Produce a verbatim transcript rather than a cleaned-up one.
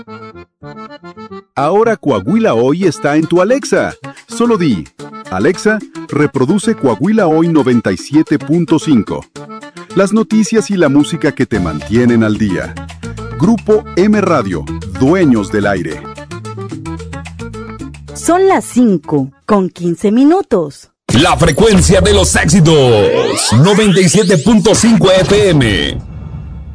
Ahora Coahuila Hoy está en tu Alexa. Solo di, Alexa, reproduce Coahuila Hoy noventa y siete punto cinco. Las noticias y la música que te mantienen al día. Grupo M Radio, dueños del aire. Son las cinco con quince minutos. La frecuencia de los éxitos. noventa y siete punto cinco F M.